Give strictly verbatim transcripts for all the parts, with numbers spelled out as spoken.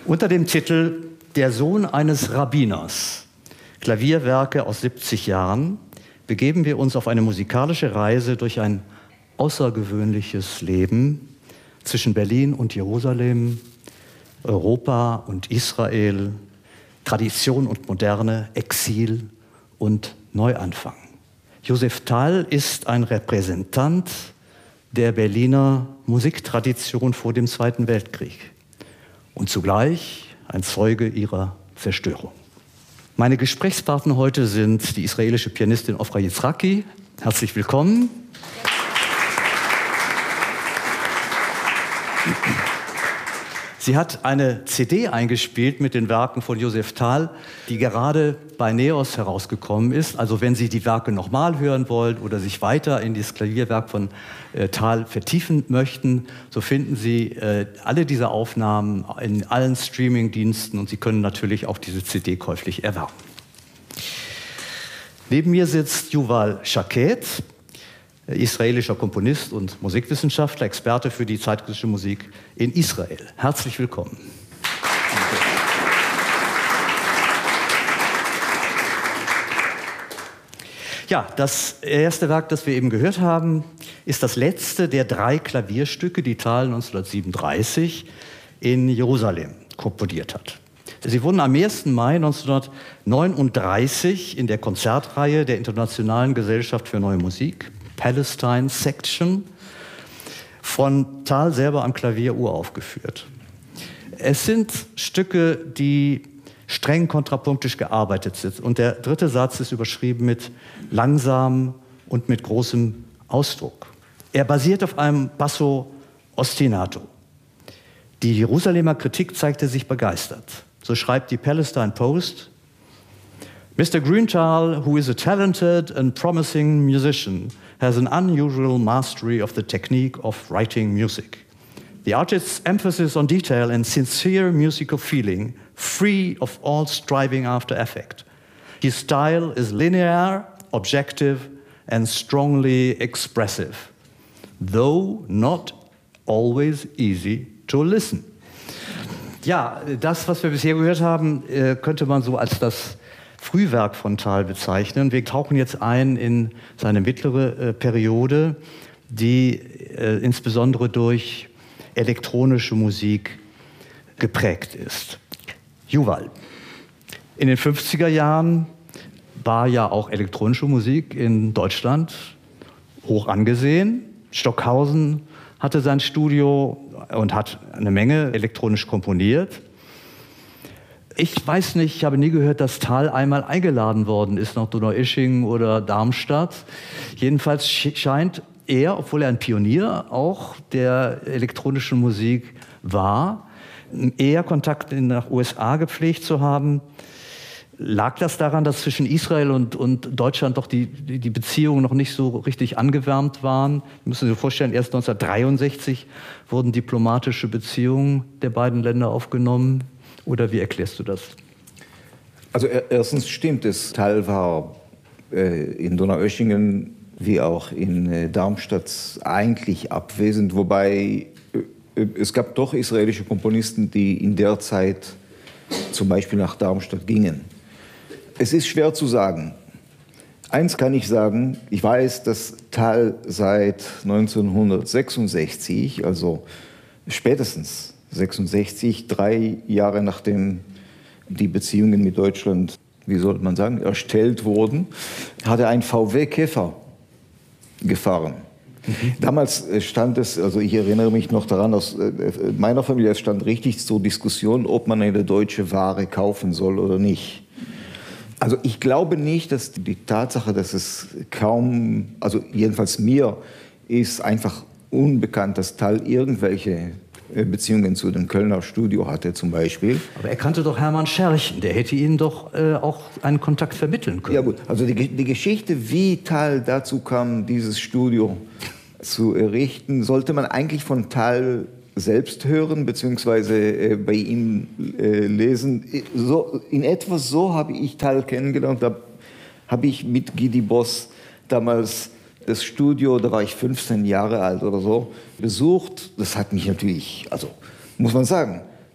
Unter dem Titel Der Sohn eines Rabbiners, Klavierwerke aus siebzig Jahren, begeben wir uns auf eine musikalische Reise durch ein außergewöhnliches Leben zwischen Berlin und Jerusalem, Europa und Israel, Tradition und Moderne, Exil und Neuanfang. Josef Thal ist ein Repräsentant der Berliner Musiktradition vor dem Zweiten Weltkrieg und zugleich ein Zeuge ihrer Zerstörung. Meine Gesprächspartner heute sind die israelische Pianistin Ofra Yitzhaki. Herzlich willkommen. Sie hat eine C D eingespielt mit den Werken von Josef Thal, die gerade bei Neos herausgekommen ist. Also wenn Sie die Werke nochmal hören wollen oder sich weiter in das Klavierwerk von äh, Thal vertiefen möchten, so finden Sie äh, alle diese Aufnahmen in allen Streaming-Diensten und Sie können natürlich auch diese C D käuflich erwerben. Neben mir sitzt Yuval Shaked, israelischer Komponist und Musikwissenschaftler, Experte für die zeitgenössische Musik in Israel. Herzlich willkommen. Ja, das erste Werk, das wir eben gehört haben, ist das letzte der drei Klavierstücke, die Thal neunzehnhundertsiebenunddreißig in Jerusalem komponiert hat. Sie wurden am ersten Mai neunzehnhundertneununddreißig in der Konzertreihe der Internationalen Gesellschaft für Neue Musik, Palestine Section, von Thal selber am Klavier uraufgeführt. Es sind Stücke, die streng kontrapunktisch gearbeitet sind. Und der dritte Satz ist überschrieben mit langsam und mit großem Ausdruck. Er basiert auf einem Basso ostinato. Die Jerusalemer Kritik zeigte sich begeistert. So schreibt die Palestine Post: Mister Grünthal, who is a talented and promising musician, has an unusual mastery of the technique of writing music. The artist's emphasis on detail and sincere musical feeling, free of all striving after effect. His style is linear, objective, and strongly expressive, though not always easy to listen. Ja, das, was wir bisher gehört haben, könnte man so als das Frühwerk von Thal bezeichnen. Wir tauchen jetzt ein in seine mittlere äh, Periode, die äh, insbesondere durch elektronische Musik geprägt ist. Yuval. In den fünfziger Jahren war ja auch elektronische Musik in Deutschland hoch angesehen. Stockhausen hatte sein Studio und hat eine Menge elektronisch komponiert. Ich weiß nicht, ich habe nie gehört, dass Thal einmal eingeladen worden ist nach Donaueschingen oder Darmstadt. Jedenfalls scheint er, obwohl er ein Pionier auch der elektronischen Musik war, eher Kontakt nach U S A gepflegt zu haben. Lag das daran, dass zwischen Israel und, und Deutschland doch die, die Beziehungen noch nicht so richtig angewärmt waren? Sie müssen sich vorstellen, erst neunzehnhundertdreiundsechzig wurden diplomatische Beziehungen der beiden Länder aufgenommen. Oder wie erklärst du das? Also erstens stimmt es, Thal war äh, in Donaueschingen wie auch in äh, Darmstadt eigentlich abwesend, wobei äh, es gab doch israelische Komponisten, die in der Zeit zum Beispiel nach Darmstadt gingen. Es ist schwer zu sagen. Eins kann ich sagen, ich weiß, dass Thal seit neunzehnhundertsechsundsechzig, also spätestens sechsundsechzig, drei Jahre nachdem die Beziehungen mit Deutschland, wie sollte man sagen, erstellt wurden, hat er ein V W Käfer gefahren. Mhm. Damals stand es, also ich erinnere mich noch daran, aus meiner Familie, es stand richtig zur Diskussion, ob man eine deutsche Ware kaufen soll oder nicht. Also ich glaube nicht, dass die Tatsache, dass es kaum, also jedenfalls mir, ist einfach unbekannt, dass Thal irgendwelche Beziehungen zu dem Kölner Studio hatte zum Beispiel. Aber er kannte doch Hermann Scherchen, der hätte Ihnen doch äh, auch einen Kontakt vermitteln können. Ja gut, also die, die Geschichte, wie Thal dazu kam, dieses Studio zu errichten, sollte man eigentlich von Thal selbst hören, beziehungsweise äh, bei ihm äh, lesen. So, in etwa so habe ich Thal kennengelernt, da habe ich mit Gidi Boss damals das Studio, da war ich fünfzehn Jahre alt oder so, besucht. Das hat mich natürlich, also muss man sagen,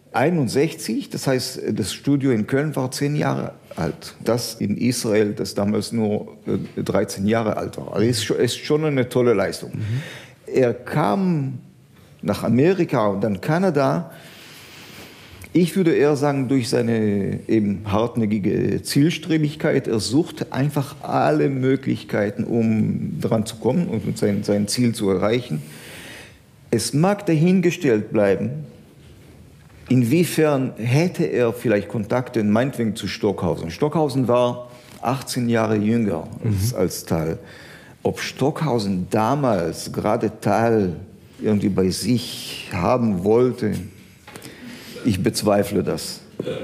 einundsechzig, das heißt, das Studio in Köln war zehn Jahre alt. Das in Israel, das damals nur dreizehn Jahre alt war. Also ist, ist schon eine tolle Leistung. Mhm. Er kam nach Amerika und dann Kanada. Ich würde eher sagen, durch seine eben hartnäckige Zielstrebigkeit. Er suchte einfach alle Möglichkeiten, um dran zu kommen und sein, sein Ziel zu erreichen. Es mag dahingestellt bleiben, inwiefern hätte er vielleicht Kontakte, meinetwegen zu Stockhausen. Stockhausen war achtzehn Jahre jünger als, mhm. als Tal. Ob Stockhausen damals gerade Tal irgendwie bei sich haben wollte, ich bezweifle das.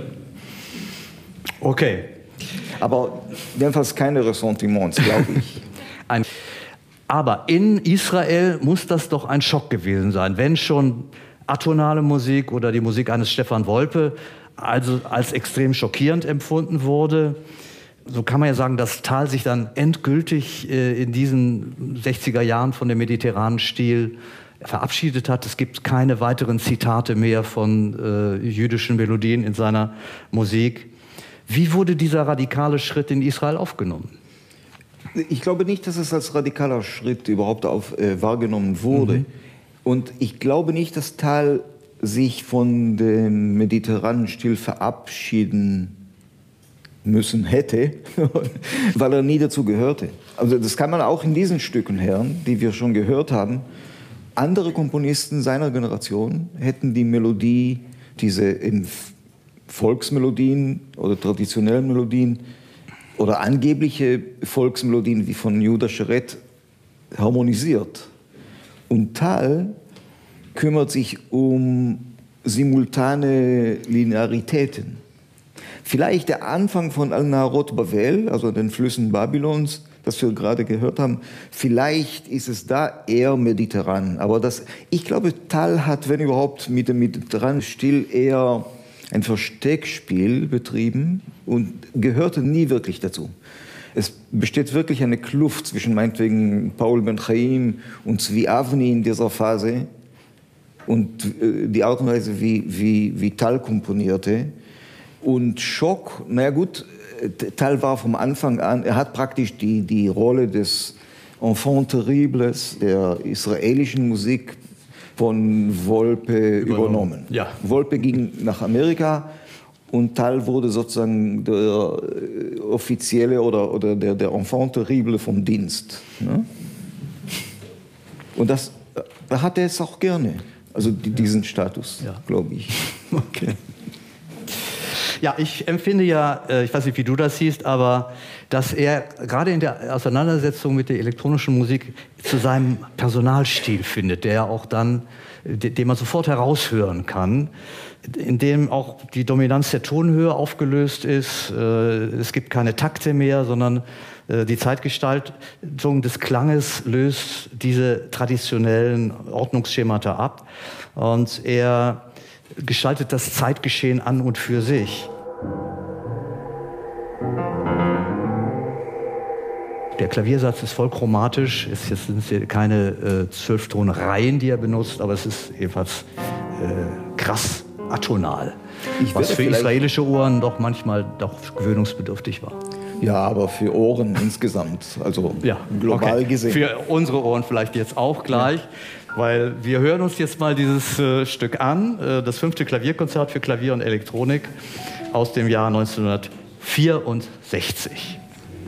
Okay. Aber jedenfalls keine Ressentiments, glaube ich. Ein, aber in Israel muss das doch ein Schock gewesen sein, wenn schon atonale Musik oder die Musik eines Stefan Wolpe also als extrem schockierend empfunden wurde. So kann man ja sagen, dass Tal sich dann endgültig äh, in diesen sechziger Jahren von dem mediterranen Stil verabschiedet hat. Es gibt keine weiteren Zitate mehr von äh, jüdischen Melodien in seiner Musik. Wie wurde dieser radikale Schritt in Israel aufgenommen? Ich glaube nicht, dass es als radikaler Schritt überhaupt auf, äh, wahrgenommen wurde. Mhm. Und ich glaube nicht, dass Tal sich von dem mediterranen Stil verabschieden müssen hätte, weil er nie dazu gehörte. Also das kann man auch in diesen Stücken hören, die wir schon gehört haben. Andere Komponisten seiner Generation hätten die Melodie, diese Volksmelodien oder traditionellen Melodien oder angebliche Volksmelodien wie von Judah Scheret harmonisiert. Und Tal kümmert sich um simultane Linearitäten. Vielleicht der Anfang von Al-Naharot Bavel, also den Flüssen Babylons, das wir gerade gehört haben, vielleicht ist es da eher mediterran. Aber das, ich glaube, Tal hat, wenn überhaupt, mit dem mediterranen Stil eher ein Versteckspiel betrieben und gehörte nie wirklich dazu. Es besteht wirklich eine Kluft zwischen meinetwegen Paul Ben-Chaim und Zvi Avni in dieser Phase und die Art und Weise, wie, wie, wie Tal komponierte. Und Schock, naja gut, Tal war vom Anfang an, er hat praktisch die, die Rolle des Enfant terribles der israelischen Musik von Wolpe übernommen. übernommen. Ja. Wolpe ging nach Amerika und Tal wurde sozusagen der offizielle oder, oder der, der Enfant terrible vom Dienst. Ne? Und das hat er es auch gerne, also die, diesen Status, ja. glaube ich. Okay. Ja, ich empfinde ja, ich weiß nicht, wie du das siehst, aber dass er gerade in der Auseinandersetzung mit der elektronischen Musik zu seinem Personalstil findet, der auch dann, den man sofort heraushören kann, in dem auch die Dominanz der Tonhöhe aufgelöst ist. Es gibt keine Takte mehr, sondern die Zeitgestaltung des Klanges löst diese traditionellen Ordnungsschemata ab. Und er gestaltet das Zeitgeschehen an und für sich. Der Klaviersatz ist voll chromatisch. Es sind hier keine äh, Zwölftonreihen, die er benutzt, aber es ist jedenfalls äh, krass atonal. Ich was für israelische Ohren doch manchmal doch gewöhnungsbedürftig war. Ja, aber für Ohren insgesamt, also ja, global okay. gesehen. Für unsere Ohren vielleicht jetzt auch gleich. Ja. Weil wir hören uns jetzt mal dieses äh, Stück an, äh, das fünfte Klavierkonzert für Klavier und Elektronik aus dem Jahr neunzehnhundertvierundsechzig.